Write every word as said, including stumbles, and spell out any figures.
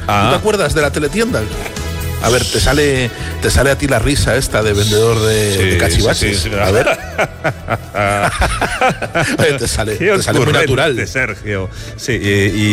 Ah. ¿Tú te acuerdas de la teletienda? A ver, te sale te sale a ti la risa esta de vendedor de, sí, de cachivaches. Sí, sí, sí. A ver. te sale, te sale muy natural. Sergio. Sí, y, y